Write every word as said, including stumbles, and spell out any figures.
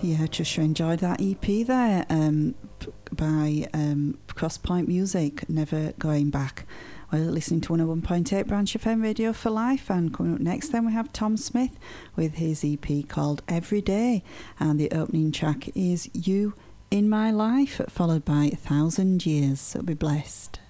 Yeah, just enjoyed that E P there um, by um, Crosspoint Music, Never Going Back. Well, listening to one oh one point eight Branch F M Radio for Life, and coming up next then we have Tom Smith with his E P called Every Day, and the opening track is You in My Life, followed by A Thousand Years. So be blessed.